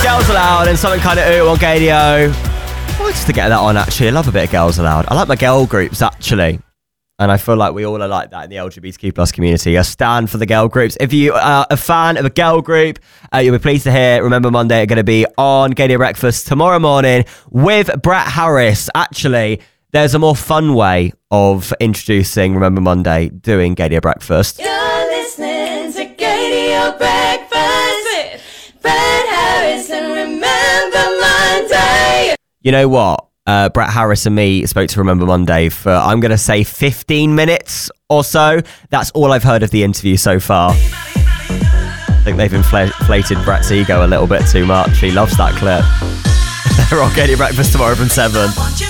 Girls Aloud and Something Kind of Ooh on Gadio. I like just to get that on, actually. I love a bit of Girls Aloud. I like my girl groups, actually. And I feel like we all are like that in the LGBTQ plus community. I stand for the girl groups. If you are a fan of a girl group, you'll be pleased to hear Remember Monday are going to be on Gadio Breakfast tomorrow morning with Brett Harris. Actually, there's a more fun way of introducing Remember Monday doing Gadio Breakfast. You're listening to Gadio Breakfast with Brett Harris and Remember Monday. You know what? Brett Harris and me spoke to Remember Monday for, I'm going to say, 15 minutes or so. That's all I've heard of the interview so far. I think they've inflated Brett's ego a little bit too much. He loves that clip. They're on Gadio Breakfast tomorrow from 7.